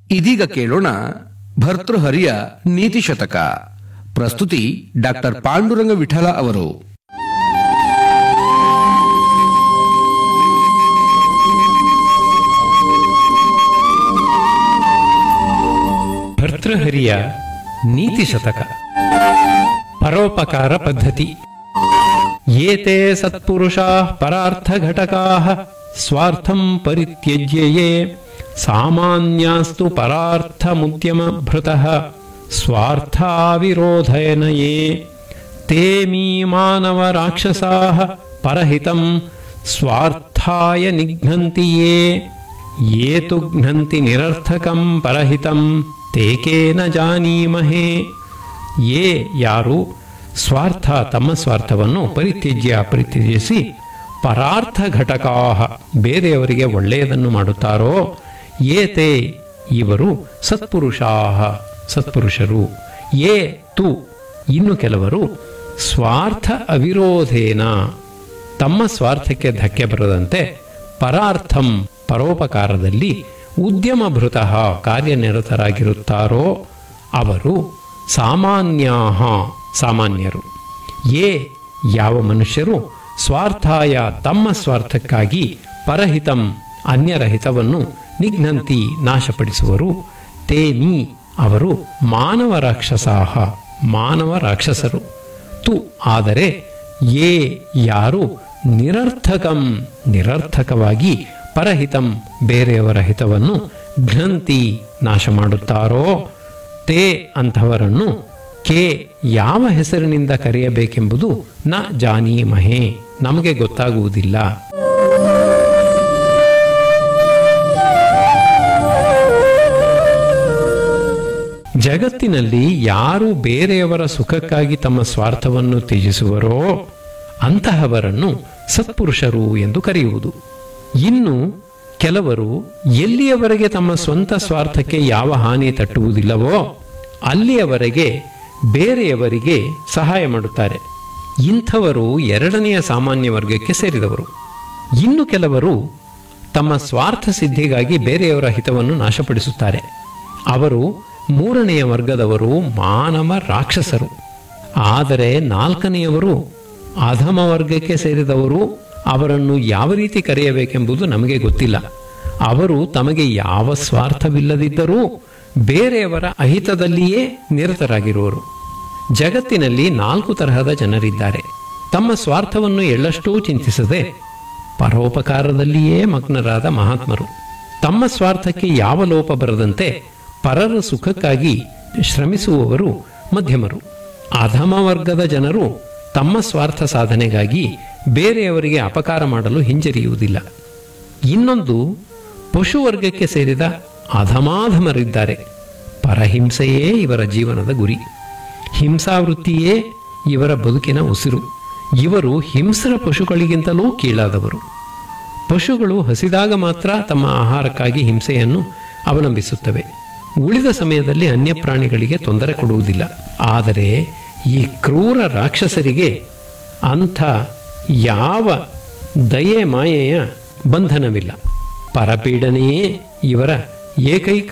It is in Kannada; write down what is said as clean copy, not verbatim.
ಇದೀಗ ಕೇಳೋಣ ಭರ್ತೃಹರಿಯ ನೀತಿ ಶತಕ. ಪ್ರಸ್ತುತಿ ಡಾಕ್ಟರ್ ಪಾಂಡುರಂಗ ವಿಠಲ ಅವರು. ಭರ್ತೃಹರಿಯ ನೀತಿ ಶತಕ. ಪರೋಪಕಾರ ಪದ್ಧತಿ. ಏತೆ ಸತ್ಪುರುಷಾಃ ಪರಾರ್ಥಘಟಕಾಃ ಸ್ವಾರ್ಥಂ ಪರಿತ್ಯಜ್ಯ ಯೇ ಸಾಮಾನ್ಯಾಸ್ತು ಪರಾರ್ಥಮುದ್ಯಮಭೃತಃ ಸ್ವಾರ್ಥಾವಿರೋಧಯನ ಯೇ ತೇ ಮೀ ಮಾನವ ರಾಕ್ಷಸಾಃ ಪರಹಿತಂ ಸ್ವಾರ್ಥಾಯ ನಿಘ್ನಂತಿ ಯೇ ತು ಘ್ನಂತಿ ನಿರರ್ಥಕಂ ಪರಹಿತಂ ತೇ ಕೇನ ಜಾನೀಮಹೇ. ಯೇ ಯಾರು ಸ್ವಾರ್ಥ ತಮ್ಮ ಸ್ವಾರ್ಥವನ್ನು ಪರಿತ್ಯಜಿಸಿ ಪರಾರ್ಥ ಘಟಕಾಹ ಬೇರೆಯವರಿಗೆ ಒಳ್ಳೆಯದನ್ನು ಮಾಡುತ್ತಾರೋ ಏತೆ ಇವರು ಸತ್ಪುರುಷಾಹ ಸತ್ಪುರುಷರು. ಯೇ ತು ಇನ್ನು ಕೆಲವರು ಸ್ವಾರ್ಥ ಅವಿರೋಧೇನ ತಮ್ಮ ಸ್ವಾರ್ಥಕ್ಕೆ ಧಕ್ಕೆ ಬರದಂತೆ ಪರಾರ್ಥಂ ಪರೋಪಕಾರದಲ್ಲಿ ಉದ್ಯಮಭೃತಃ ಕಾರ್ಯನಿರತರಾಗಿರುತ್ತಾರೋ ಅವರು ಸಾಮಾನ್ಯಾಹ ಸಾಮಾನ್ಯರು. ಯೇ ಯಾವ ಮನುಷ್ಯರು ಸ್ವಾರ್ಥಾಯ ತಮ್ಮ ಸ್ವಾರ್ಥಕ್ಕಾಗಿ ಪರಹಿತಂ ಅನ್ಯರ ಹಿತವನ್ನು ನಿಘ್ನಂತಿ ನಾಶಪಡಿಸುವರು ತೇ ಮೀ ಅವರು ಮಾನವ ರಾಕ್ಷಸಾಹ ಮಾನವ ರಾಕ್ಷಸರು. ತು ಆದರೆ ಯೇ ಯಾರು ನಿರರ್ಥಕಂ ನಿರರ್ಥಕವಾಗಿ ಪರಹಿತಂ ಬೇರೆಯವರ ಹಿತವನ್ನು ಘ್ನಂತಿ ನಾಶ ಮಾಡುತ್ತಾರೋ ತೇ ಅಂಥವರನ್ನು ಕೆ ಯಾವ ಹೆಸರಿನಿಂದ ಕರೆಯಬೇಕೆಂಬುದು ನ ಜಾನೀಮಹೇ ನಮಗೆ ಗೊತ್ತಾಗುವುದಿಲ್ಲ. ಜಗತ್ತಿನಲ್ಲಿ ಯಾರು ಬೇರೆಯವರ ಸುಖಕ್ಕಾಗಿ ತಮ್ಮ ಸ್ವಾರ್ಥವನ್ನು ತ್ಯಜಿಸುವರೋ ಅಂತಹವರನ್ನು ಸತ್ಪುರುಷರು ಎಂದು ಕರೆಯುವುದು. ಇನ್ನು ಕೆಲವರು ಎಲ್ಲಿಯವರೆಗೆ ತಮ್ಮ ಸ್ವಂತ ಸ್ವಾರ್ಥಕ್ಕೆ ಯಾವ ಹಾನಿ ತಟ್ಟುವುದಿಲ್ಲವೋ ಅಲ್ಲಿಯವರೆಗೆ ಬೇರೆಯವರಿಗೆ ಸಹಾಯ ಮಾಡುತ್ತಾರೆ. ಇಂಥವರು ಎರಡನೆಯ ಸಾಮಾನ್ಯ ವರ್ಗಕ್ಕೆ ಸೇರಿದವರು. ಇನ್ನು ಕೆಲವರು ತಮ್ಮ ಸ್ವಾರ್ಥ ಸಿದ್ಧಿಗಾಗಿ ಬೇರೆಯವರ ಹಿತವನ್ನು ನಾಶಪಡಿಸುತ್ತಾರೆ. ಅವರು ಮೂರನೆಯ ವರ್ಗದವರು ಮಾನವ ರಾಕ್ಷಸರು. ಆದರೆ ನಾಲ್ಕನೆಯವರು ಅಧಮ ವರ್ಗಕ್ಕೆ ಸೇರಿದವರು. ಅವರನ್ನು ಯಾವ ರೀತಿ ಕರೆಯಬೇಕೆಂಬುದು ನಮಗೆ ಗೊತ್ತಿಲ್ಲ. ಅವರು ತಮಗೆ ಯಾವ ಸ್ವಾರ್ಥವಿಲ್ಲದಿದ್ದರೂ ಬೇರೆಯವರ ಅಹಿತದಲ್ಲಿಯೇ ನಿರತರಾಗಿರುವರು. ಜಗತ್ತಿನಲ್ಲಿ 4 ತರಹದ ಜನರಿದ್ದಾರೆ. ತಮ್ಮ ಸ್ವಾರ್ಥವನ್ನು ಎಳ್ಳಷ್ಟೂ ಚಿಂತಿಸದೆ ಪರೋಪಕಾರದಲ್ಲಿಯೇ ಮಗ್ನರಾದ ಮಹಾತ್ಮರು. ತಮ್ಮ ಸ್ವಾರ್ಥಕ್ಕೆ ಯಾವ ಲೋಪ ಬರದಂತೆ ಪರರ ಸುಖಕ್ಕಾಗಿ ಶ್ರಮಿಸುವವರು ಮಧ್ಯಮರು. ಅಧಮ ವರ್ಗದ ಜನರು ತಮ್ಮ ಸ್ವಾರ್ಥ ಸಾಧನೆಗಾಗಿ ಬೇರೆಯವರಿಗೆ ಅಪಕಾರ ಮಾಡಲು ಹಿಂಜರಿಯುವುದಿಲ್ಲ. ಇನ್ನೊಂದು ಪಶುವರ್ಗಕ್ಕೆ ಸೇರಿದ ಅಧಮಾಧಮರಿದ್ದಾರೆ. ಪರಹಿಂಸೆಯೇ ಇವರ ಜೀವನದ ಗುರಿ. ಹಿಂಸಾವೃತ್ತಿಯೇ ಇವರ ಬದುಕಿನ ಉಸಿರು. ಇವರು ಹಿಂಸ್ರ ಪಶುಗಳಿಗಿಂತಲೂ ಕೀಳಾದವರು. ಪಶುಗಳು ಹಸಿದಾಗ ಮಾತ್ರ ತಮ್ಮ ಆಹಾರಕ್ಕಾಗಿ ಹಿಂಸೆಯನ್ನು ಅವಲಂಬಿಸುತ್ತವೆ. ಉಳಿದ ಸಮಯದಲ್ಲಿ ಅನ್ಯ ಪ್ರಾಣಿಗಳಿಗೆ ತೊಂದರೆ ಕೊಡುವುದಿಲ್ಲ. ಆದರೆ ಈ ಕ್ರೂರ ರಾಕ್ಷಸರಿಗೆ ಅಂಥ ಯಾವ ದಯೆ ಮಾಯೆಯ ಬಂಧನವಿಲ್ಲ. ಪರಪೀಡನೆಯೇ ಇವರ ಏಕೈಕ